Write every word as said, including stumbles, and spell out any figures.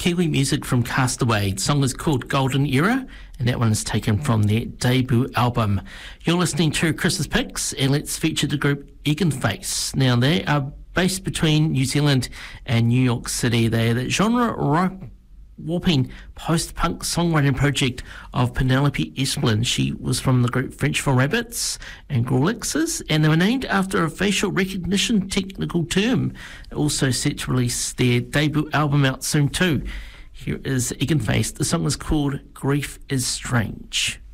Kiwi music from Castaway. The song is called Golden Era, and that one is taken from their debut album. You're listening to Chris's Picks, and let's feature the group Egan Face. Now, they are based between New Zealand and New York City. They are the genre warping post-punk songwriting project of Penelope Esplin. She was from the group French for Rabbits and Grolixes, and they were named after a facial recognition technical term. They're also set to release their debut album out soon too. Here is Egan Face. The song is called Grief is Strange.